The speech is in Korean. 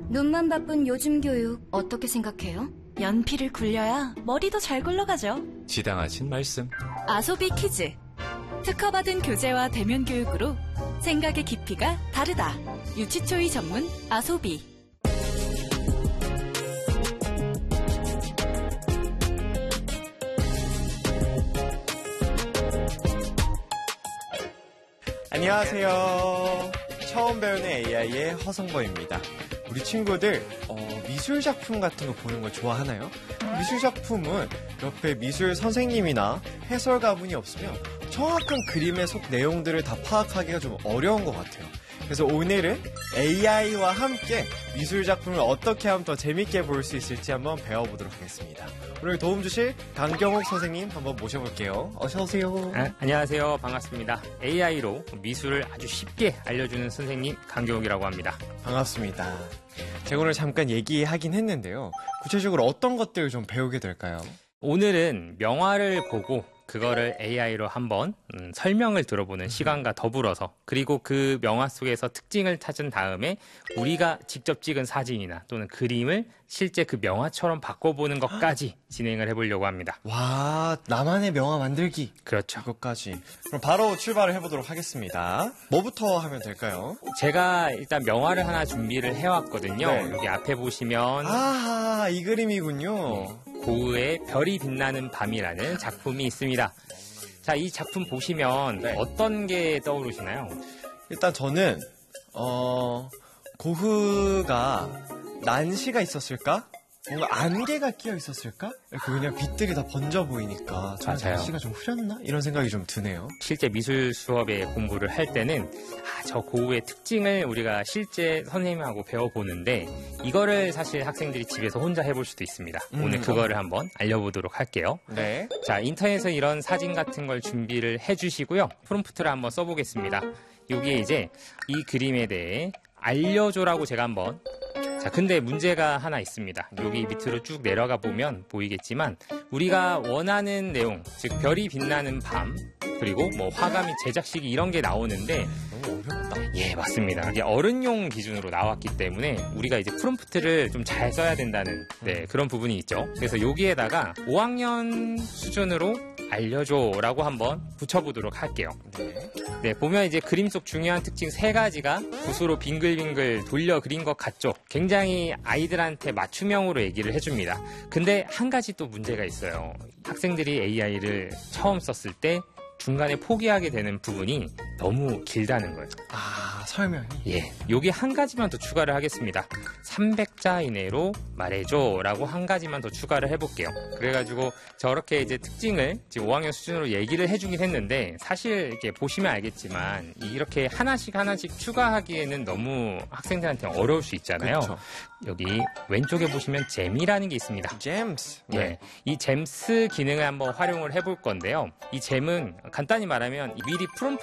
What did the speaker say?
눈만 바쁜 요즘 교육 어떻게 생각해요? 연필을 굴려야 머리도 잘 굴러가죠. 지당하신 말씀. 아소비 키즈. 특허받은 교재와 대면 교육으로 생각의 깊이가 다르다. 유치초이 전문 아소비. 안녕하세요. 처음 배우는 AI의 허성범입니다. 우리 친구들 미술 작품 같은 거 보는 거 좋아하나요? 미술 작품은 옆에 미술 선생님이나 해설가분이 없으면 정확한 그림의 속 내용들을 다 파악하기가 좀 어려운 것 같아요. 그래서 오늘은 AI와 함께 미술 작품을 어떻게 하면 더 재밌게 볼 수 있을지 한번 배워보도록 하겠습니다. 오늘 도움 주실 강경욱 선생님 한번 모셔볼게요. 어서 오세요. 안녕하세요. 반갑습니다. AI로 미술을 아주 쉽게 알려주는 선생님 강경욱이라고 합니다. 반갑습니다. 제가 오늘 잠깐 얘기하긴 했는데요. 구체적으로 어떤 것들을 좀 배우게 될까요? 오늘은 명화를 보고 그거를 AI로 한번 설명을 들어보는 시간과 더불어서, 그리고 그 명화 속에서 특징을 찾은 다음에 우리가 직접 찍은 사진이나 또는 그림을 실제 그 명화처럼 바꿔보는 것까지 진행을 해보려고 합니다. 와, 나만의 명화 만들기. 그렇죠. 그것까지. 그럼 바로 출발을 해보도록 하겠습니다. 뭐부터 하면 될까요? 제가 일단 명화를 하나 준비를 해왔거든요. 네. 여기 앞에 보시면 아하, 이 그림이군요. 고흐의 별이 빛나는 밤이라는 작품이 있습니다. 자, 이 작품 보시면 네. 어떤 게 떠오르시나요? 일단 저는 고흐가 난시가 있었을까? 뭔가 안개가 끼어 있었을까? 이렇게 그냥 빛들이 다 번져 보이니까 저는 맞아요. 날씨가 좀 흐렸나? 이런 생각이 좀 드네요. 실제 미술 수업에 공부를 할 때는 저 고흐의 특징을 우리가 실제 선생님하고 배워보는데, 이거를 사실 학생들이 집에서 혼자 해볼 수도 있습니다. 오늘 그거를 한번 알려보도록 할게요. 네. 자, 인터넷에서 이런 사진 같은 걸 준비를 해주시고요. 프롬프트를 한번 써보겠습니다. 여기에 이제 이 그림에 대해 알려줘라고 제가 한번. 자, 근데 문제가 하나 있습니다. 여기 밑으로 쭉 내려가 보면 보이겠지만 우리가 원하는 내용, 즉 별이 빛나는 밤, 그리고 뭐 화가 및 제작식이 이런 게 나오는데 너무 어렵다. 예, 맞습니다. 이게 어른용 기준으로 나왔기 때문에 우리가 이제 프롬프트를 좀 잘 써야 된다는 그런 부분이 있죠. 그래서 여기에다가 5학년 수준으로 알려줘라고 한번 붙여보도록 할게요. 네, 보면 이제 그림 속 중요한 특징 3가지가 붓으로 빙글빙글 돌려 그린 것 같죠? 굉장히 아이들한테 맞춤형으로 얘기를 해줍니다. 근데 한 가지 또 문제가 있어요. 학생들이 AI를 처음 썼을 때 중간에 포기하게 되는 부분이 너무 길다는 거예요. 아, 설명이? 예, 여기 한 가지만 더 추가를 하겠습니다. 300자 이내로 말해줘 라고 한 가지만 더 추가를 해볼게요. 그래가지고 저렇게 이제 특징을 지금 5학년 수준으로 얘기를 해주긴 했는데, 사실 이렇게 보시면 알겠지만 이렇게 하나씩 추가하기에는 너무 학생들한테 어려울 수 있잖아요. 그쵸. 여기 왼쪽에 보시면 잼이라는 게 있습니다. 잼스. 예, 이 잼스 기능을 한번 활용을 해볼 건데요. 이 잼은 간단히 말하면 미리 프롬프트